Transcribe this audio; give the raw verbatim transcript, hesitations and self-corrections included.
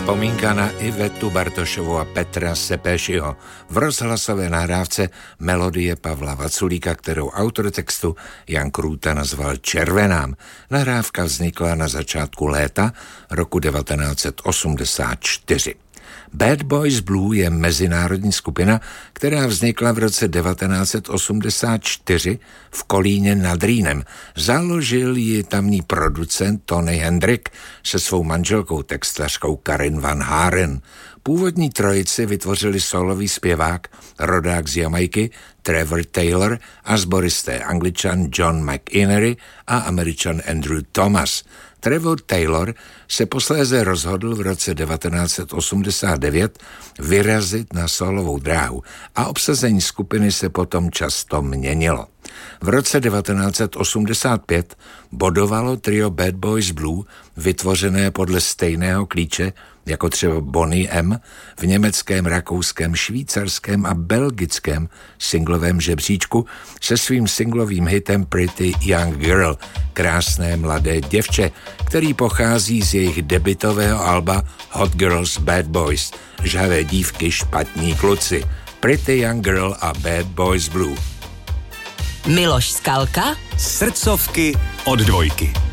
Vzpomínka na Ivetu Bartošovu a Petra Sepéšiho v rozhlasové nahrávce melodie Pavla Vaculíka, kterou autor textu Jan Krůta nazval Červenám. Nahrávka vznikla na začátku léta roku devatenáct set osmdesát čtyři. Bad Boys Blue je mezinárodní skupina, která vznikla v roce devatenáct set osmdesát čtyři v Kolíně nad Rýnem. Založil ji tamní producent Tony Hendrik se svou manželkou textařkou Karin Van Haren. Původní trojici vytvořili solový zpěvák, rodák z Jamajky Trevor Taylor a sboristé Angličan John McInnery a Američan Andrew Thomas. Trevor Taylor se posléze rozhodl v roce devatenáct set osmdesát devět vyrazit na solovou dráhu a obsazení skupiny se potom často měnilo. V roce devatenáct set osmdesát pět bodovalo trio Bad Boys Blue, vytvořené podle stejného klíče jako třeba Boney M, v německém, rakouském, švýcarském a belgickém singlovém žebříčku se svým singlovým hitem Pretty Young Girl, krásné mladé děvče, který pochází z jejich debutového alba Hot Girls Bad Boys, žhavé dívky, špatní kluci. Pretty Young Girl a Bad Boys Blue. Miloš Skalka, srdcovky od dvojky.